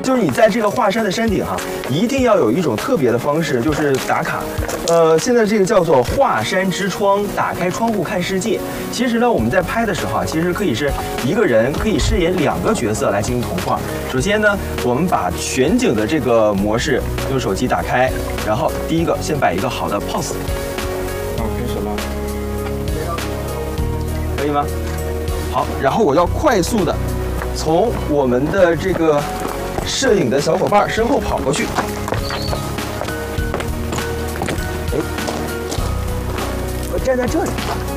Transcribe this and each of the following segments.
就是你在这个华山的山顶哈，一定要有一种特别的方式，就是打卡。现在这个叫做华山之窗，打开窗户看世界。其实呢，我们在拍的时候啊，其实可以是一个人可以饰演2个角色来进行同画。首先呢，我们把全景的这个模式用手机打开，然后第一个先摆一个好的 pose。 好，开始了。 可以吗？好，然后我要快速的从我们的这个摄影的小伙伴身后跑过去。哎，我站在这里。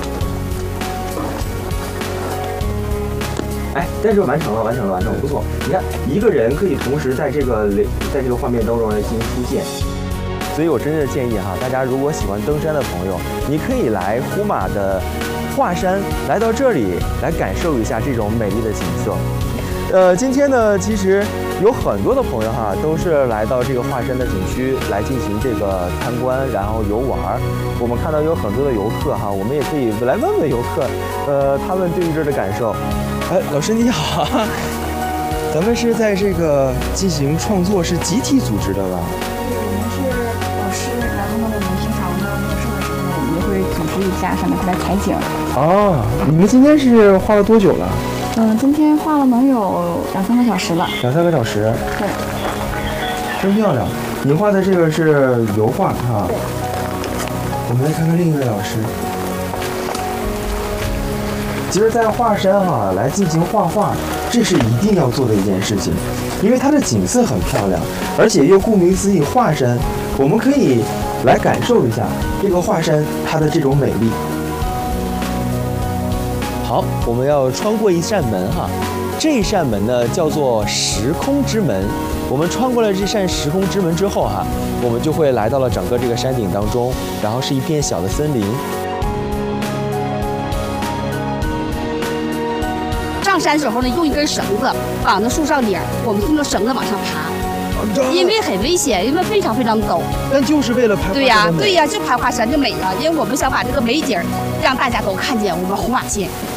哎，但是完成了，不错。你看，一个人可以同时在这个画面当中来进行出现。所以我真的建议哈，大家如果喜欢登山的朋友，你可以来呼玛的华山，来到这里来感受一下这种美丽的景色。今天呢，其实有很多的朋友哈，都是来到这个华山的景区来进行这个参观，然后游玩。我们看到有很多的游客哈，我们也可以来问问游客，他们对于这儿的感受。哎，老师你好，咱们是在这个进行创作，是集体组织的吧？ 我们是老师，然后呢，我们平常呢没有事的时候呢，我们也会组织一下，上面会来采景。 哦，你们今天是画了多久了？ 今天画了能有2-3个小时了。 2-3个小时。 对。 真漂亮！你画的这个是油画哈。对。我们来看看另一位老师。其实，在华山哈来进行画画，这是一定要做的一件事情，因为它的景色很漂亮，而且又顾名思义华山，我们可以来感受一下这个华山它的这种美丽。好，我们要穿过一扇门哈，这扇门呢叫做时空之门。我们穿过了这扇时空之门之后哈，我们就会来到了整个这个山顶当中，然后是一片小的森林。 上山时候呢，用一根绳子绑在树上顶，我们用绳子往上爬，因为很危险，因为非常非常陡。 但就是为了拍。 对呀，就拍华山就美了，因为我们想把这个美景让大家都看见我们呼玛县。